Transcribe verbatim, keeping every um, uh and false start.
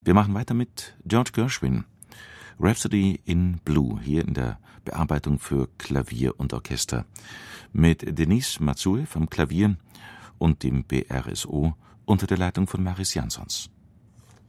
Wir machen weiter mit George Gershwin. Rhapsody in Blue, hier in der Bearbeitung für Klavier und Orchester. Mit Denise Matsui vom Klavier und dem B R S O unter der Leitung von Maris Jansons.